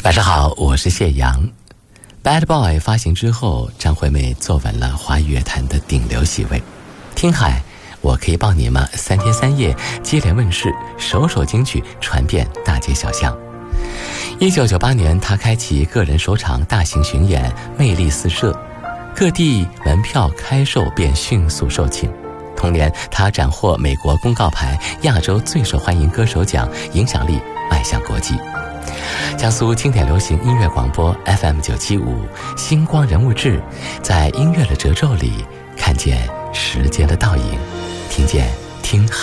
晚上好，我是谢阳。Bad Boy 发行之后，张惠妹坐稳了华语乐坛的顶流席位。听海，我可以抱你吗？3天3夜接连问世，首首金曲传遍大街小巷。1998年，她开启个人首场大型巡演，魅力四射，各地门票开售便迅速售罄。同年，她斩获美国公告牌亚洲最受欢迎歌手奖，影响力迈向国际。江苏经典流行音乐广播 FM975 星光人物志，在音乐的褶皱里看见时间的倒影，听见听海。